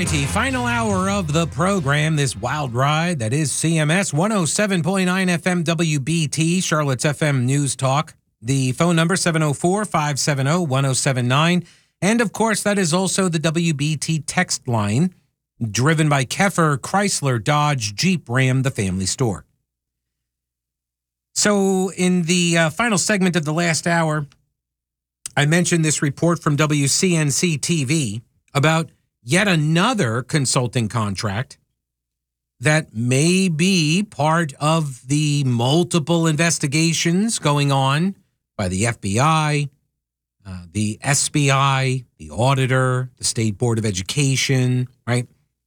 righty, final hour of the program, this wild ride that is CMS 107.9 FM WBT, Charlotte's FM News Talk. The phone number 704-570-1079. And of course, that is also the WBT text line, driven by Keffer Chrysler Dodge Jeep Ram, the family store. So in the final segment of the last hour, I mentioned this report from WCNC TV about yet another consulting contract that may be part of the multiple investigations going on by the FBI, the SBI, the auditor, the State Board of Education, right?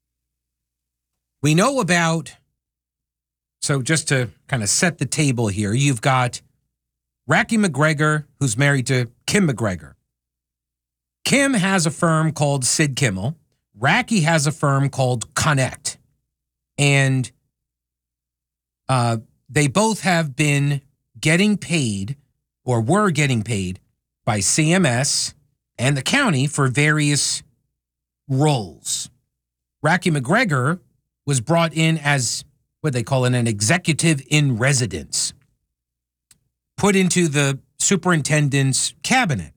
We know about, so just to kind of set the table here, you've got Racky McGregor, who's married to Kim McGregor. Kim has a firm called Sid Kimmel. Racky has a firm called Connect. And they both have been getting paid, or were getting paid, by CMS and the county for various roles. Racky McGregor was brought in as what they call an executive in residence, put into the superintendent's cabinet.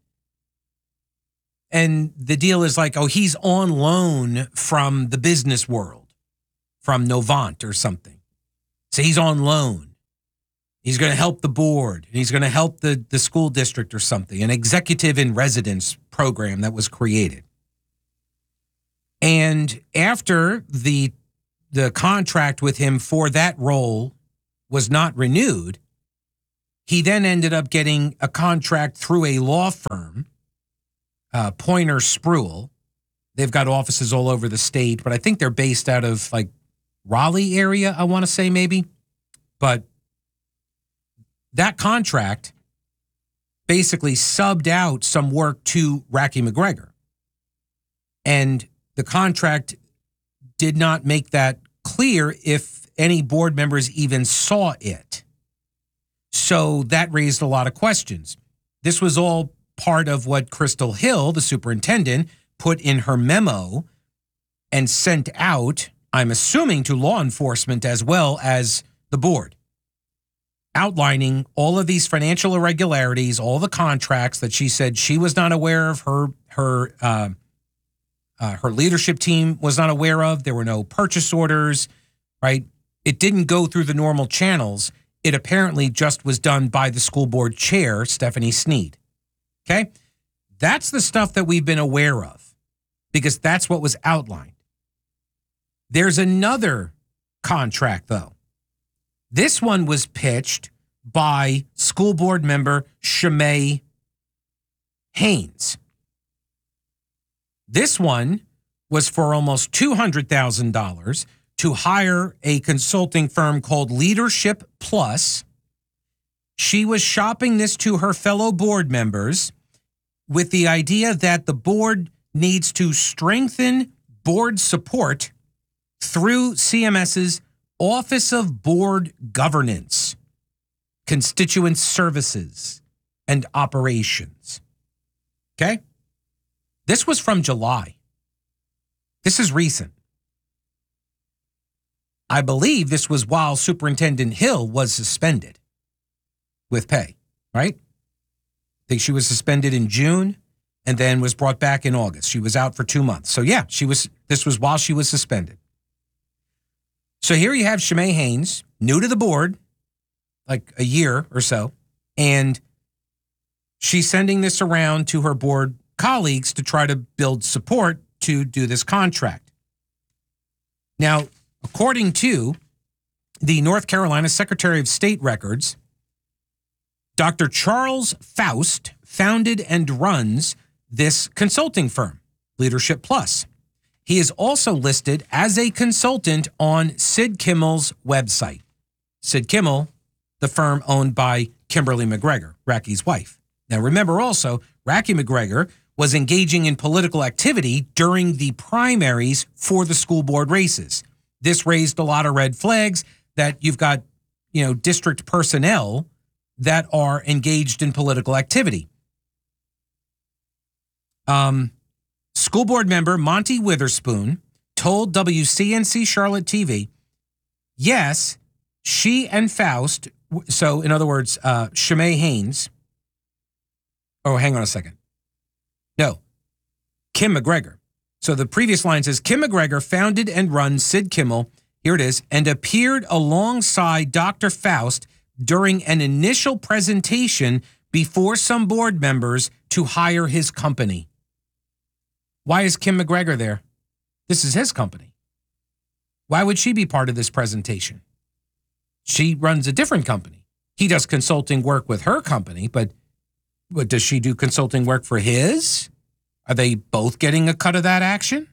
And the deal is like, oh, he's on loan from the business world, from Novant or something. So he's on loan. He's going to help the board. He's going to help the school district or something, an executive in residence program that was created. And after the contract with him for that role was not renewed, he then ended up getting a contract through a law firm, Pointer Spruill. They've got offices all over the state, but I think they're based out of like Raleigh area, I want to say maybe. But that contract basically subbed out some work to Racky McGregor. And the contract did not make that clear if any board members even saw it. So that raised a lot of questions. This was all part of what Crystal Hill, the superintendent, put in her memo and sent out, I'm assuming, to law enforcement as well as the board, outlining all of these financial irregularities, all the contracts that she said she was not aware of, her leadership team was not aware of. There were no purchase orders, right? It didn't go through the normal channels. It apparently just was done by the school board chair, Stephanie Snead. Okay? That's the stuff that we've been aware of because that's what was outlined. There's another contract, though. This one was pitched by school board member Shimei Haynes. This one was for almost $200,000 to hire a consulting firm called Leadership Plus. She was shopping this to her fellow board members with the idea that the board needs to strengthen board support through CMS's Office of Board Governance, Constituent Services, and Operations. Okay? This was from July. This is recent. I believe this was while Superintendent Hill was suspended with pay, right? I think she was suspended in June and then was brought back in August. She was out for 2 months. So yeah, this was while she was suspended. So here you have Shimei Haynes, new to the board, like a year or so, and she's sending this around to her board colleagues to try to build support to do this contract. Now, according to the North Carolina Secretary of State records, Dr. Charles Faust founded and runs this consulting firm, Leadership Plus. He is also listed as a consultant on Sid Kimmel's website. Sid Kimmel, the firm owned by Kimberly McGregor, Racky's wife. Now remember also, Racky McGregor was engaging in political activity during the primaries for the school board races. This raised a lot of red flags that you've got, district personnel that are engaged in political activity. School board member Monty Witherspoon told WCNC Charlotte TV, yes, she and Faust, so in other words, Shimei Haynes, oh, hang on a second. No, Kim McGregor. So the previous line says, Kim McGregor founded and runs Sid Kimmel, here it is, and appeared alongside Dr. Faust during an initial presentation before some board members to hire his company. Why is Kim McGregor there? This is his company. Why would she be part of this presentation? She runs a different company. He does consulting work with her company, but does she do consulting work for his? Are they both getting a cut of that action?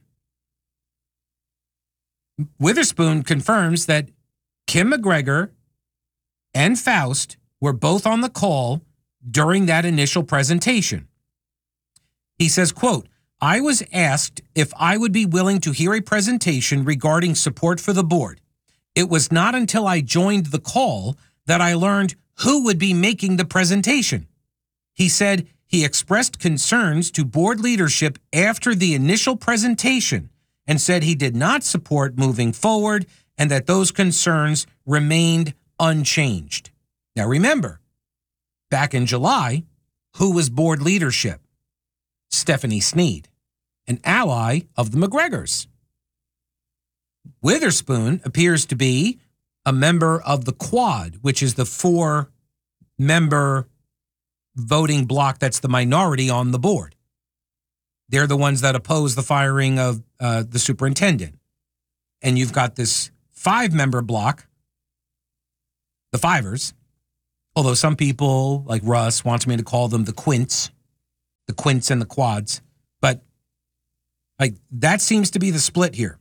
Witherspoon confirms that Kim McGregor and Faust were both on the call during that initial presentation. He says, quote, I was asked if I would be willing to hear a presentation regarding support for the board. It was not until I joined the call that I learned who would be making the presentation. He said he expressed concerns to board leadership after the initial presentation and said he did not support moving forward and that those concerns remained unchanged. Now remember, back in July, who was board leadership? Stephanie Sneed, an ally of the McGregors. Witherspoon appears to be a member of the Quad, which is the 4-member voting bloc that's the minority on the board. They're the ones that oppose the firing of the superintendent. And you've got this 5-member bloc, the Fivers, although some people, like Russ, wants me to call them the Quints and the Quads. But that seems to be the split here.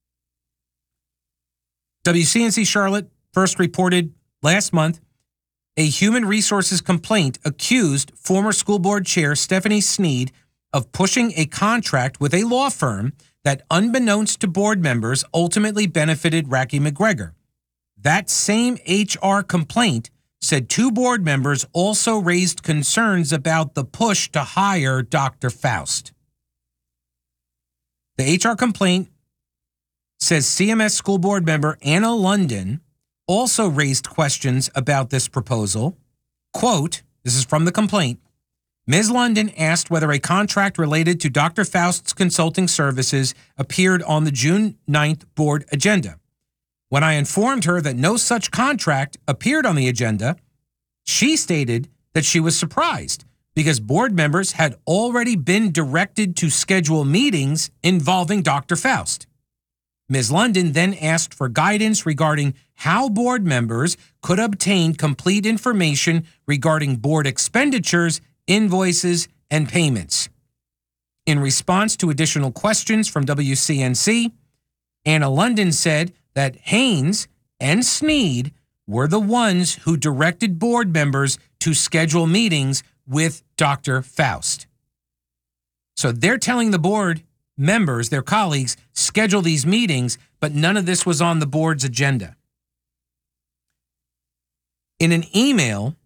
WCNC Charlotte first reported last month a human resources complaint accused former school board chair Stephanie Sneed of pushing a contract with a law firm that, unbeknownst to board members, ultimately benefited Racky McGregor. That same HR complaint said 2 board members also raised concerns about the push to hire Dr. Faust. The HR complaint says CMS school board member Anna London also raised questions about this proposal. Quote, this is from the complaint, Ms. London asked whether a contract related to Dr. Faust's consulting services appeared on the June 9th board agenda. When I informed her that no such contract appeared on the agenda, she stated that she was surprised because board members had already been directed to schedule meetings involving Dr. Faust. Ms. London then asked for guidance regarding how board members could obtain complete information regarding board expenditures, invoices, and payments. In response to additional questions from WCNC, Anna London said that Haynes and Sneed were the ones who directed board members to schedule meetings with Dr. Faust. So they're telling the board members, their colleagues, schedule these meetings, but none of this was on the board's agenda. In an email,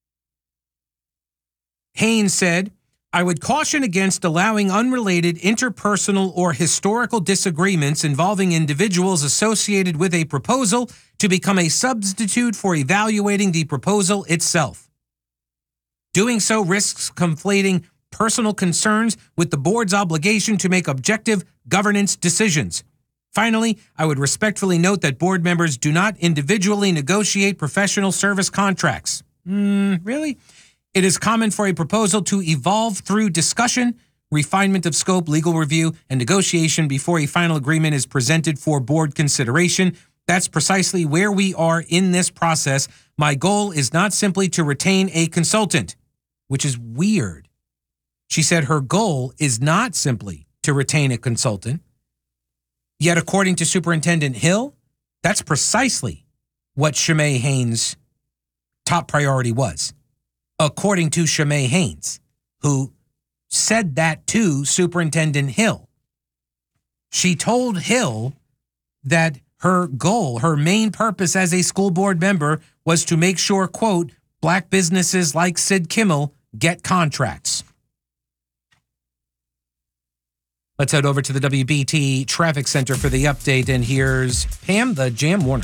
Haynes said, I would caution against allowing unrelated interpersonal or historical disagreements involving individuals associated with a proposal to become a substitute for evaluating the proposal itself. Doing so risks conflating personal concerns with the board's obligation to make objective governance decisions. Finally, I would respectfully note that board members do not individually negotiate professional service contracts. Really? It is common for a proposal to evolve through discussion, refinement of scope, legal review, and negotiation before a final agreement is presented for board consideration. That's precisely where we are in this process. My goal is not simply to retain a consultant, which is weird. She said her goal is not simply to retain a consultant. Yet, according to Superintendent Hill, that's precisely what Shimei Haynes' top priority was. According to Shimei Haynes, who said that to Superintendent Hill. She told Hill that her goal, her main purpose as a school board member was to make sure, quote, black businesses like Sid Kimmel get contracts. Let's head over to the WBT Traffic Center for the update. And here's Pam, the Jam Warner.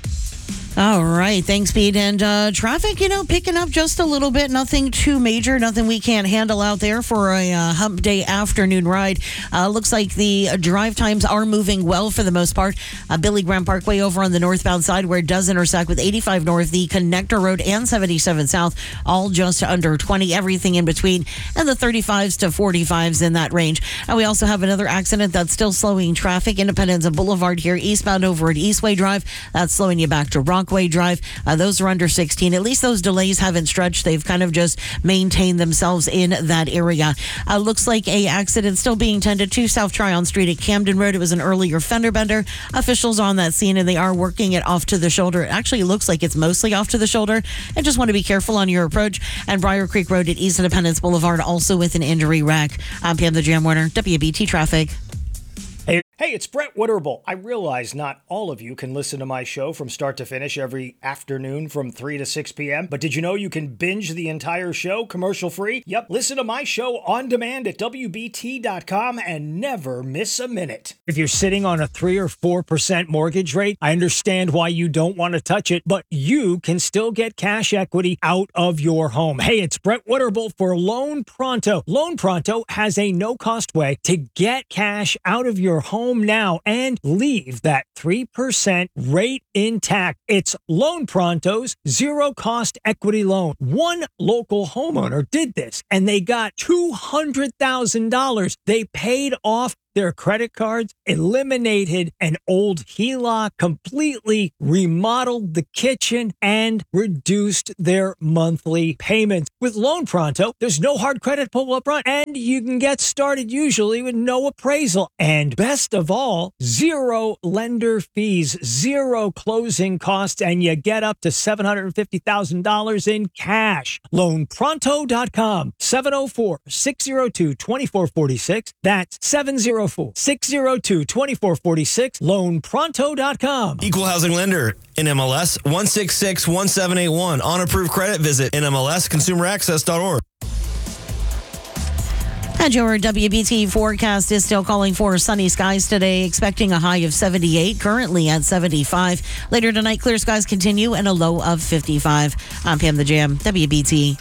All right. Thanks, Pete. And traffic, picking up just a little bit. Nothing too major. Nothing we can't handle out there for a hump day afternoon ride. Looks like the drive times are moving well for the most part. Billy Graham Parkway over on the northbound side where it does intersect with 85 North, the Connector Road, and 77 South, all just under 20. Everything in between, and the 35s to 45s in that range. And we also have another accident that's still slowing traffic. Independence Boulevard here, eastbound over at Eastway Drive. That's slowing you back to Rockway Drive. Those are under 16. At least those delays haven't stretched. They've kind of just maintained themselves in that area. Looks like a accident still being tended to South Tryon Street at Camden Road. It was an earlier fender bender. Officials on that scene, and they are working it off to the shoulder. It actually looks like it's mostly off to the shoulder. And just want to be careful on your approach. And Briar Creek Road at East Independence Boulevard also with an injury wreck. I'm Pam the Jam Warner, WBT Traffic. Hey, it's Brett Witterbull. I realize not all of you can listen to my show from start to finish every afternoon from 3 to 6 p.m., but did you know you can binge the entire show commercial-free? Yep, listen to my show on demand at WBT.com and never miss a minute. If you're sitting on a 3 or 4% mortgage rate, I understand why you don't want to touch it, but you can still get cash equity out of your home. Hey, it's Brett Witterbull for Loan Pronto. Loan Pronto has a no-cost way to get cash out of your home now and leave that 3% rate intact. It's Loan Pronto's zero-cost equity loan. One local homeowner did this, and they got $200,000. They paid off their credit cards, eliminated an old HELOC, completely remodeled the kitchen, and reduced their monthly payments. With Loan Pronto, there's no hard credit pull up front, and you can get started usually with no appraisal. And best of all, zero lender fees, zero closing costs, and you get up to $750,000 in cash. LoanPronto.com, 704-602-2446. That's 704-602-2446, loanpronto.com. Equal housing lender, NMLS 1661781. On approved credit, visit NMLSconsumeraccess.org. And your WBT forecast is still calling for sunny skies today, expecting a high of 78, currently at 75. Later tonight, clear skies continue and a low of 55. I'm Pam the Jam, WBT.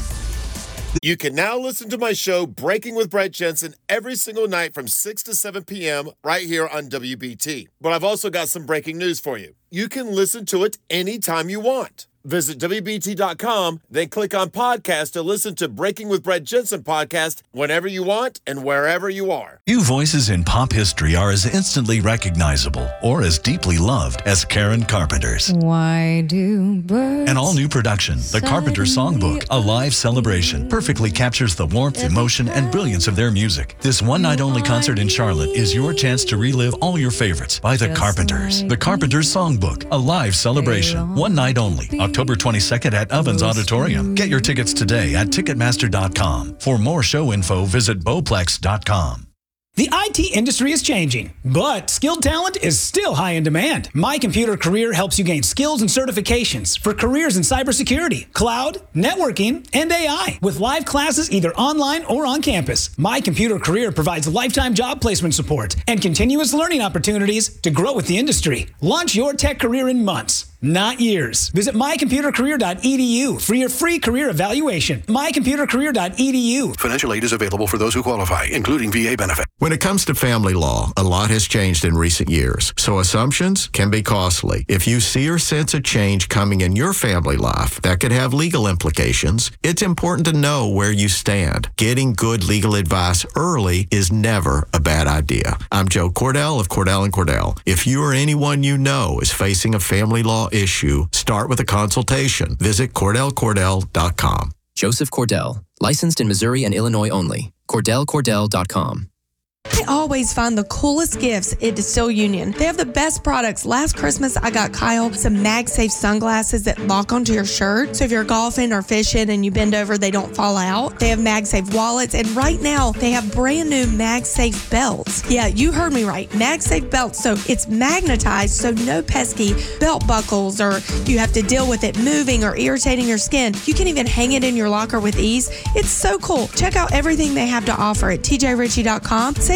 You can now listen to my show, Breaking with Brett Jensen, every single night from 6 to 7 p.m. right here on WBT. But I've also got some breaking news for you. You can listen to it anytime you want. Visit WBT.com, then click on podcast to listen to Breaking with Brett Jensen podcast whenever you want and wherever you are. Few voices in pop history are as instantly recognizable or as deeply loved as Karen Carpenter's. Why do birds? An all-new production, The Carpenter Songbook, a live celebration, perfectly captures the warmth, emotion, and brilliance of their music. This one-night-only concert in Charlotte is your chance to relive all your favorites by The Carpenters. The Carpenters Songbook, a live celebration, one night only. October 22nd at Ovens Auditorium. Get your tickets today at Ticketmaster.com. For more show info, visit Bowplex.com. The IT industry is changing, but skilled talent is still high in demand. My Computer Career helps you gain skills and certifications for careers in cybersecurity, cloud, networking, and AI, with live classes either online or on campus. My Computer Career provides lifetime job placement support and continuous learning opportunities to grow with the industry. Launch your tech career in months, not years. Visit mycomputercareer.edu for your free career evaluation. mycomputercareer.edu. Financial aid is available for those who qualify, including VA benefit. When it comes to family law, a lot has changed in recent years, so assumptions can be costly. If you see or sense a change coming in your family life that could have legal implications, it's important to know where you stand. Getting good legal advice early is never a bad idea. I'm Joe Cordell of Cordell & Cordell. If you or anyone you know is facing a family law issue, start with a consultation. Visit CordellCordell.com. Joseph Cordell, licensed in Missouri and Illinois only. CordellCordell.com. I always find the coolest gifts at Distill Union. They have the best products. Last Christmas, I got Kyle some MagSafe sunglasses that lock onto your shirt. So if you're golfing or fishing and you bend over, they don't fall out. They have MagSafe wallets. And right now, they have brand new MagSafe belts. Yeah, you heard me right. MagSafe belts. So it's magnetized, so no pesky belt buckles or you have to deal with it moving or irritating your skin. You can even hang it in your locker with ease. It's so cool. Check out everything they have to offer at tjritchie.com. Save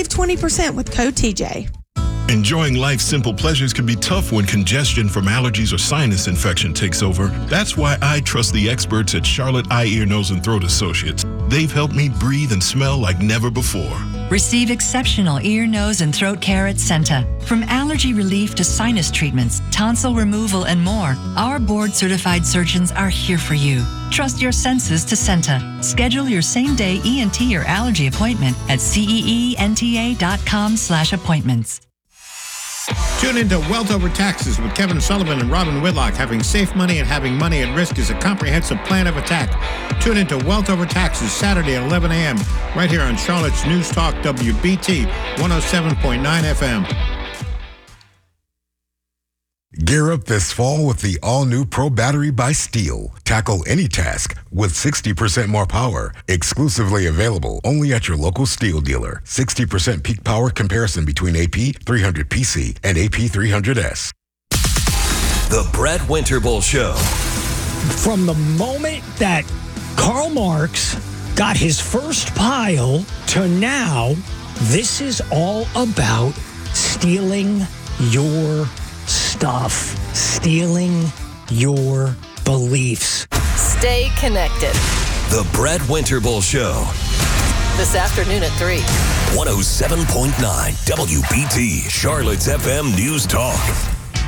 Save 20% with code TJ. Enjoying life's simple pleasures can be tough when congestion from allergies or sinus infection takes over. That's why I trust the experts at Charlotte Eye, Ear, Nose, and Throat Associates. They've helped me breathe and smell like never before. Receive exceptional ear, nose, and throat care at Senta. From allergy relief to sinus treatments, tonsil removal, and more, our board-certified surgeons are here for you. Trust your senses to Senta. Schedule your same-day ENT or allergy appointment at ceenta.com/appointments. Tune into Wealth Over Taxes with Kevin Sullivan and Robin Whitlock. Having safe money and having money at risk is a comprehensive plan of attack. Tune into Wealth Over Taxes Saturday at 11 a.m. right here on Charlotte's News Talk WBT 107.9 FM. Gear up this fall with the all-new Pro Battery by Steel. Tackle any task with 60% more power. Exclusively available only at your local Steel dealer. 60% peak power comparison between AP 300PC and AP 300S. The Brett Winterbull Show. From the moment that Karl Marx got his first pile to now, this is all about stealing your stuff, stealing your beliefs. Stay connected. The Brett Winterbull Show. This afternoon at 3. 107.9 WBT, Charlotte's FM News Talk.